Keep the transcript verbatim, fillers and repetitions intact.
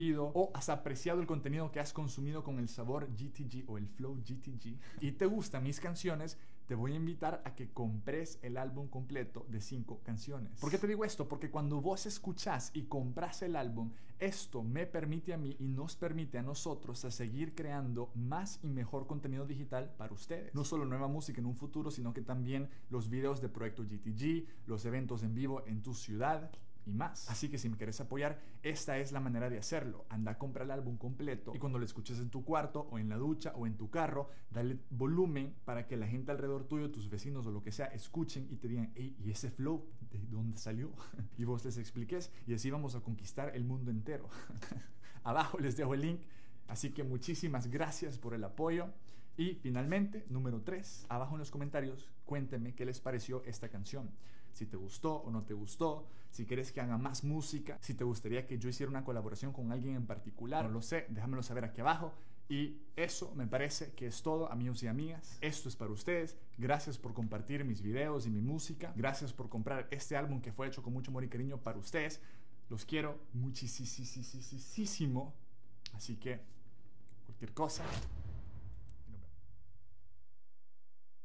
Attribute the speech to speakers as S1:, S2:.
S1: o has apreciado el contenido que has consumido con el sabor G T G o el flow G T G y te gustan mis canciones, te voy a invitar a que compres el álbum completo de cinco canciones. ¿Por qué te digo esto? Porque cuando vos escuchás y compras el álbum, esto me permite a mí y nos permite a nosotros a seguir creando más y mejor contenido digital para ustedes. No solo nueva música en un futuro, sino que también los videos de Proyecto G T G, los eventos en vivo en tu ciudad y más. Así que si me quieres apoyar, esta es la manera de hacerlo. Anda a comprar el álbum completo y cuando lo escuches en tu cuarto o en la ducha o en tu carro, dale volumen para que la gente alrededor tuyo, tus vecinos o lo que sea, escuchen y te digan, hey, ¿y ese flow de dónde salió? Y vos les expliques y así vamos a conquistar el mundo entero. Abajo les dejo el link. Así que muchísimas gracias por el apoyo. Y finalmente, número tres, abajo en los comentarios, cuéntenme qué les pareció esta canción. Si te gustó o no te gustó, si quieres que haga más música, si te gustaría que yo hiciera una colaboración con alguien en particular, no lo sé, déjamelo saber aquí abajo. Y eso me parece que es todo, amigos y amigas. Esto es para ustedes. Gracias por compartir mis videos y mi música. Gracias por comprar este álbum que fue hecho con mucho amor y cariño para ustedes. Los quiero muchísimo. Así que, cualquier cosa,